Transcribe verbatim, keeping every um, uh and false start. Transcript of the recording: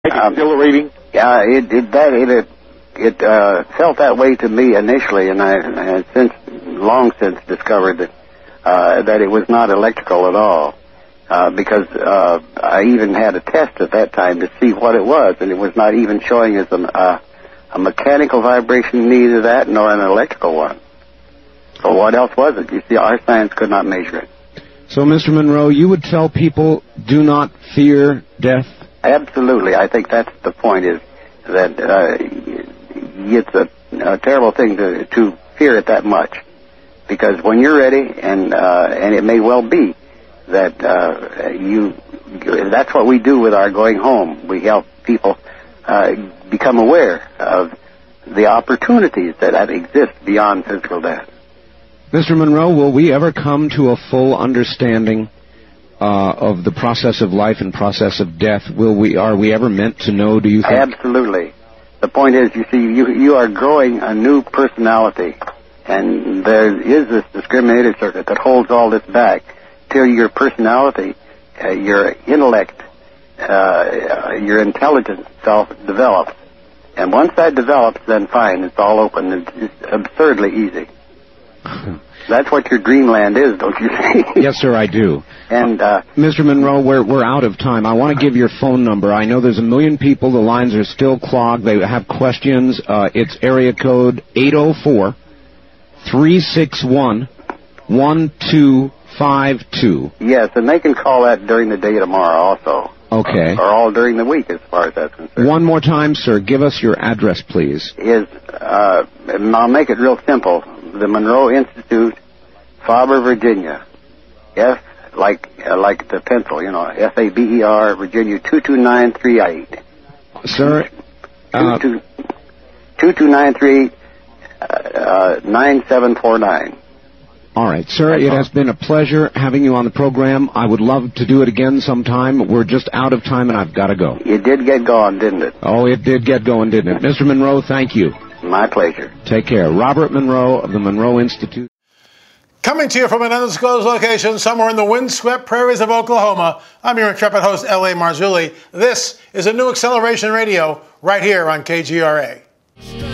Um, exhilarating? Yeah, it it that it it, it uh, felt that way to me initially, and I, I have since long since discovered that uh, that it was not electrical at all. Uh, because uh, I even had a test at that time to see what it was, and it was not even showing as a, uh, a mechanical vibration, neither that nor an electrical one. So what else was it? You see, our science could not measure it. So, Mister Monroe, you would tell people, do not fear death? Absolutely. I think that's the point, is that uh, it's a, a terrible thing to, to fear it that much. Because when you're ready, and uh, and it may well be, that uh, you, that's what we do with our going home. We help people uh, become aware of the opportunities that exist beyond physical death. Mister Monroe, will we ever come to a full understanding uh, of the process of life and process of death? Will we? Are we ever meant to know, do you think? Absolutely. The point is, you see, you, you are growing a new personality, and there is this discriminative circuit that holds all this back till your personality, uh, your intellect, uh, your intelligence self develops. And once that develops, then fine, it's all open. It's, it's absurdly easy. That's what your dreamland is, don't you see? Yes, sir, I do. And uh, Mister Monroe, we're we're out of time. I want to give your phone number. I know there's a million people. The lines are still clogged. They have questions. Uh, it's area code eight oh four, three six one, one two five two. Yes, and they can call that during the day tomorrow also. Okay. Or, or all during the week, as far as that's concerned. One more time, sir. Give us your address, please. Is uh, and I'll make it real simple. The Monroe Institute, Faber, Virginia. F like uh, like the pencil, you know. F A B E R, Virginia two two nine three eight. Sir. Uh, two two nine three uh, nine seven four nine. All right, sir, it has been a pleasure having you on the program. I would love to do it again sometime. We're just out of time, and I've got to go. It did get going, didn't it? Oh, it did get going, didn't it? Mister Monroe, thank you. My pleasure. Take care. Robert Monroe of the Monroe Institute. Coming to you from an undisclosed location somewhere in the windswept prairies of Oklahoma, I'm your intrepid host, L A Marzulli. This is a new Acceleration Radio right here on K G R A.